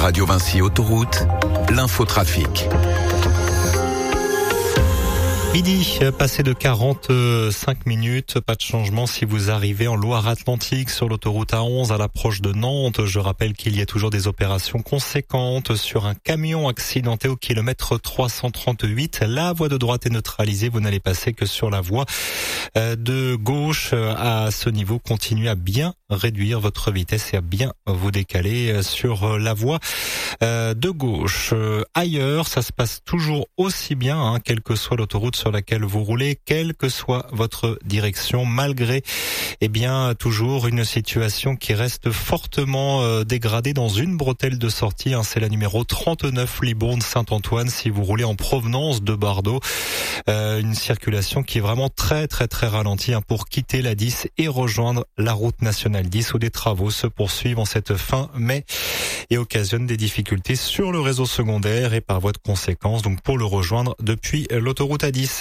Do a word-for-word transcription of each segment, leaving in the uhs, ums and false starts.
Radio Vinci Autoroute, l'infotrafic. Midi, passé de quarante-cinq minutes, pas de changement si vous arrivez en Loire-Atlantique sur l'autoroute A onze à l'approche de Nantes. Je rappelle qu'il y a toujours des opérations conséquentes sur un camion accidenté au kilomètre trois cent trente-huit. La voie de droite est neutralisée, vous n'allez passer que sur la voie de gauche. À ce niveau, continuez à bien réduire votre vitesse et à bien vous décaler sur la voie de gauche. Ailleurs, ça se passe toujours aussi bien, hein, quelle que soit l'autoroute sur laquelle vous roulez, quelle que soit votre direction, malgré eh bien toujours une situation qui reste fortement euh, dégradée dans une bretelle de sortie. Hein, c'est la numéro trente-neuf Libourne-Saint-Antoine si vous roulez en provenance de Bardo. Euh, une circulation qui est vraiment très très très ralentie, hein, pour quitter la dix et rejoindre la route nationale dix, où des travaux se poursuivent en cette fin mai et occasionnent des difficultés sur le réseau secondaire et par voie de conséquence, donc pour le rejoindre depuis l'autoroute A dix.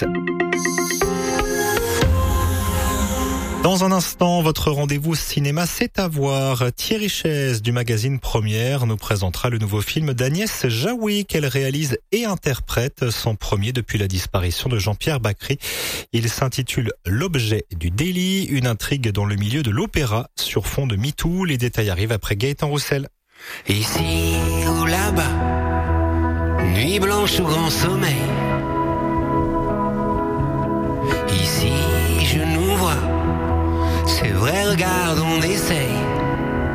Dans un instant, votre rendez-vous cinéma, c'est à voir. Thierry Chaise du magazine Première nous présentera le nouveau film d'Agnès Jaoui qu'elle réalise et interprète, son premier depuis la disparition de Jean-Pierre Bacry. Il s'intitule L'objet du délit, une intrigue dans le milieu de l'opéra sur fond de MeToo. Les détails arrivent après Gaëtan Roussel. Ici ou là-bas, nuit blanche ou grand sommeil. Ici je nous vois, c'est vrai, regarde, on essaye.